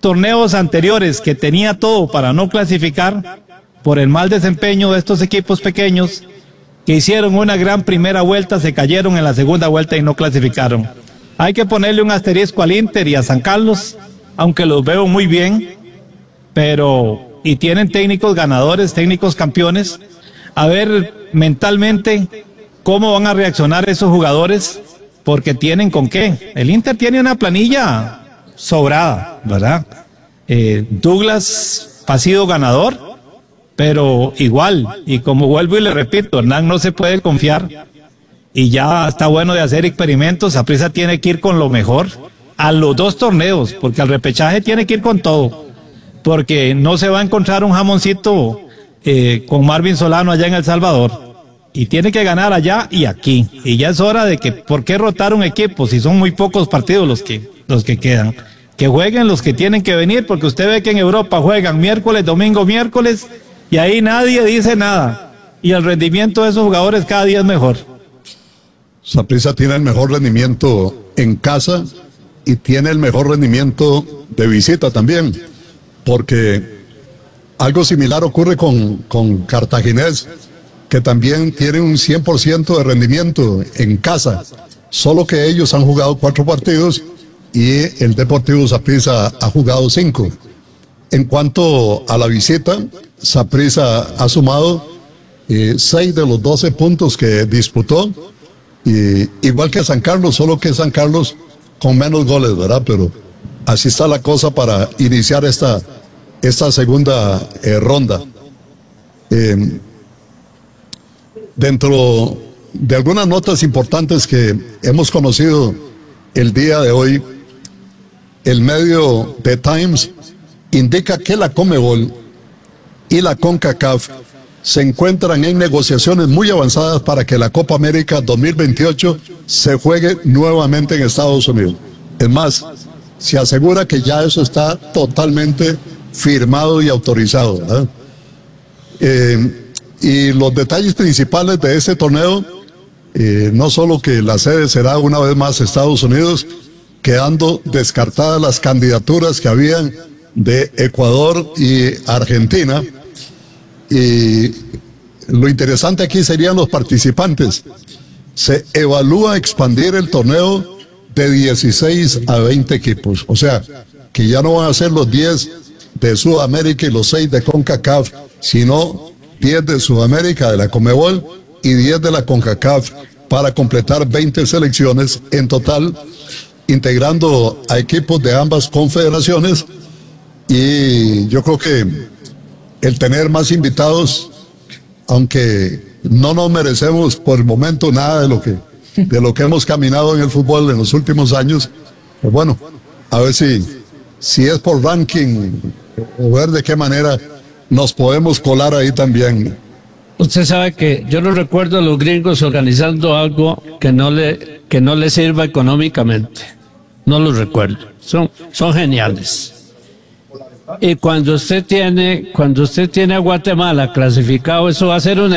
torneos anteriores que tenía todo para no clasificar, por el mal desempeño de estos equipos pequeños, que hicieron una gran primera vuelta, se cayeron en la segunda vuelta y no clasificaron. Hay que ponerle un asterisco al Inter y a San Carlos, aunque los veo muy bien, y tienen técnicos ganadores, técnicos campeones. A ver mentalmente cómo van a reaccionar esos jugadores, porque tienen con qué. El Inter tiene una planilla sobrada, ¿verdad? Douglas ha sido ganador, pero igual, y como vuelvo y le repito, Hernán no se puede confiar, y ya está bueno de hacer experimentos. Saprissa tiene que ir con lo mejor a los dos torneos, porque al repechaje tiene que ir con todo, porque no se va a encontrar un jamoncito con Marvin Solano allá en El Salvador, y tiene que ganar allá y aquí, y ya es hora de que, ¿por qué rotar un equipo si son muy pocos partidos los que quedan? Que jueguen los que tienen que venir, porque usted ve que en Europa juegan miércoles, domingo, miércoles, y ahí nadie dice nada, y el rendimiento de esos jugadores cada día es mejor. Saprissa tiene el mejor rendimiento en casa y tiene el mejor rendimiento de visita también, porque algo similar ocurre con Cartaginés, que también tiene un 100% de rendimiento en casa, solo que ellos han jugado 4 partidos y el Deportivo Saprissa ha jugado 5. En cuanto a la visita, Saprissa ha sumado 6 de los 12 puntos que disputó, igual que San Carlos, solo que San Carlos con menos goles, ¿verdad? Pero así está la cosa para iniciar esta segunda ronda. Dentro de algunas notas importantes que hemos conocido el día de hoy, el medio The Times indica que la Conmebol y la CONCACAF se encuentran en negociaciones muy avanzadas para que la Copa América 2028 se juegue nuevamente en Estados Unidos. Es más, se asegura que ya eso está totalmente firmado y autorizado, ¿verdad? Y los detalles principales de este torneo, no solo que la sede será una vez más Estados Unidos, quedando descartadas las candidaturas que habían de Ecuador y Argentina. Y lo interesante aquí serían los participantes. Se evalúa expandir el torneo de 16 a 20 equipos. O sea, que ya no van a ser los 10 de Sudamérica y los 6 de CONCACAF, sino 10 de Sudamérica, de la Conmebol, y 10 de la CONCACAF, para completar 20 selecciones en total, integrando a equipos de ambas confederaciones. Y yo creo que el tener más invitados, aunque no nos merecemos por el momento nada de lo que hemos caminado en el fútbol en los últimos años, pues bueno, a ver si es por ranking o ver de qué manera nos podemos colar ahí también. Usted sabe que yo no recuerdo a los gringos organizando algo que no le sirva económicamente. No lo recuerdo. Son geniales. Y cuando usted tiene a Guatemala clasificado, eso va a ser una